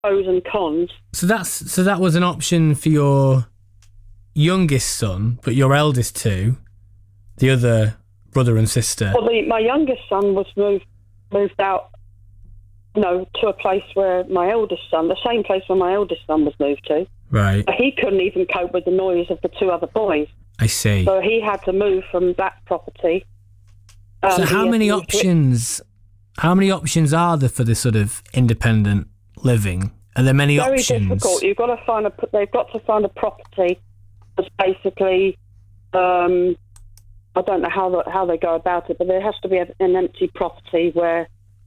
pros and cons. So that was an option for your youngest son, but your eldest two, the other brother and sister. Well, my youngest son was moved out, to a place where my eldest son, the same place where my eldest son was moved to. Right. But he couldn't even cope with the noise of the two other boys. I see. So he had to move from that property. So how many options are there for this sort of independent living? Are there many options? Very difficult. They've got to find a property that's basically, I don't know how they go about it, but there has to be an empty property where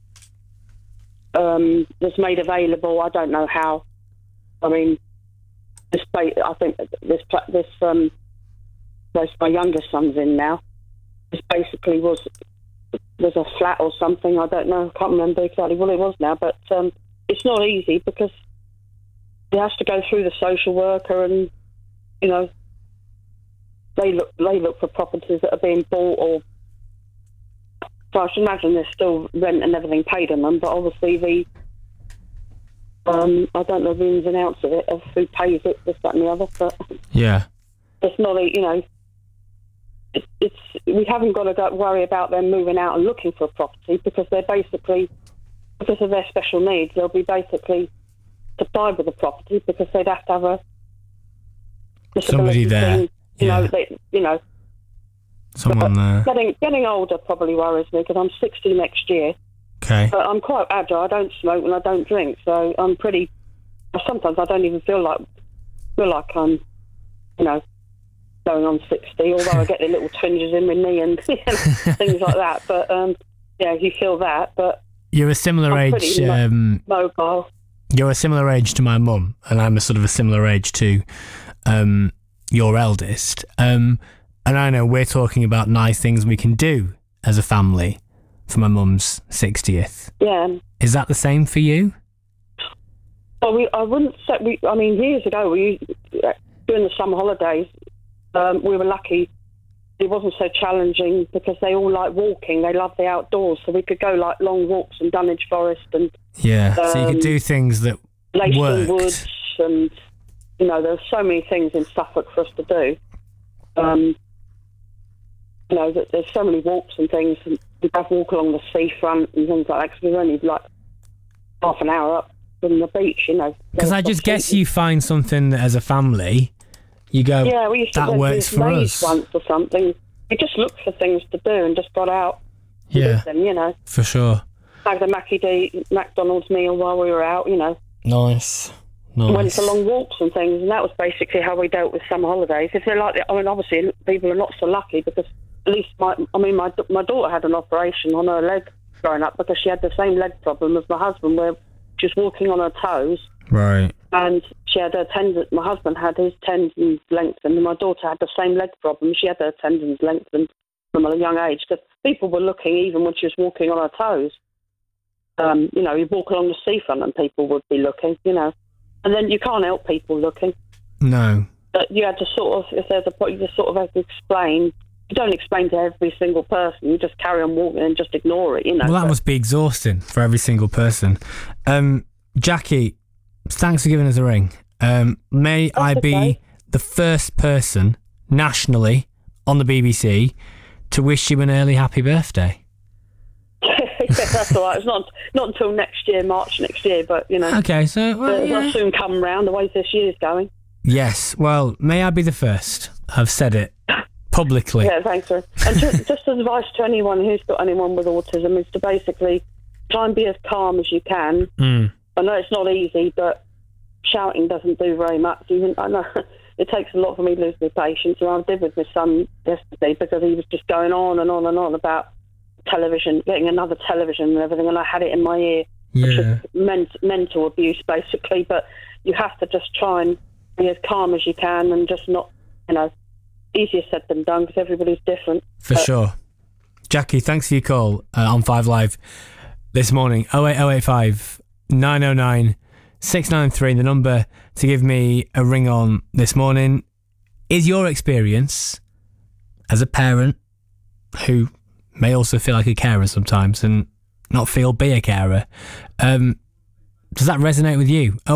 that's made available. I don't know how. I mean, I think this place my youngest son's in now, this basically was a flat or something. I don't know. I can't remember exactly what it was now, but it's not easy because it has to go through the social worker, and they look for properties that are being bought, or so I should imagine there's still rent and everything paid on them, but obviously I don't know the ins and outs of it, of who pays it, this, that and the other, but yeah, it's not we haven't got to worry about them moving out and looking for a property, because they're basically, because of their special needs, they'll be basically supplied with a property, because they'd have to have a somebody there. Someone there. Getting older probably worries me, because I'm 60 next year. Okay. But I'm quite agile. I don't smoke and I don't drink, so I'm pretty. Sometimes I don't even feel like I'm, going on 60. Although I get the little twinges in my knee and things like that. But you feel that. But you're a similar age. Mobile. You're a similar age to my mum, and I'm a sort of a similar age to your eldest. And I know we're talking about nice things we can do as a family for my mum's 60th. Yeah. Is that the same for you? Well, I wouldn't say. Years ago, during the summer holidays, we were lucky. It wasn't so challenging because they all like walking. They love the outdoors, so we could go like long walks in Dunwich Forest and so you could do things that Leyton Woods, and there's so many things in Suffolk for us to do. That there's so many walks and things, and we both walk along the seafront and things like that, because we're only like half an hour up from the beach, Because I just guess you find something that as a family, you go, yeah, we used to that works for us. Once or something. We just looked for things to do and just got out and did them, For sure. Like the McDonald's meal while we were out, Nice. Went for long walks and things, and that was basically how we dealt with summer holidays. If they're like, obviously people are not so lucky, because at least my daughter had an operation on her leg growing up, because she had the same leg problem as my husband, where she was walking on her toes. Right. And she had her tendons. My husband had his tendons lengthened, and my daughter had the same leg problem. She had her tendons lengthened from a young age, because people were looking even when she was walking on her toes. You walk along the seafront and people would be looking, and then you can't help people looking. No. But you had to sort of, if there's a point, you just sort of have to explain. You don't explain to every single person. You just carry on walking and just ignore it, Well, that must be exhausting for every single person. Jackie, thanks for giving us a ring. May I be the first person nationally on the BBC to wish you an early happy birthday? Yeah, that's all right. It's not until next year, March next year, but Okay, so it'll soon come round the way this year's going. Yes, well, may I be the first? I've said it publicly. Yeah, thanks, sir. And just advice to anyone who's got anyone with autism is to basically try and be as calm as you can. I know it's not easy, but shouting doesn't do very much. I know it takes a lot for me to lose my patience, and I did with my son yesterday, because he was just going on and on and on about television, getting another television and everything, and I had it in my ear. Yeah. Which is mental abuse, basically, but you have to just try and be as calm as you can, and just not, easier said than done, because everybody's different. For sure. Jackie, thanks for your call on 5 Live this morning. 08085 909 693, the number to give me a ring on this morning. Is your experience as a parent who may also feel like a carer sometimes and not feel be a carer, Does that resonate with you?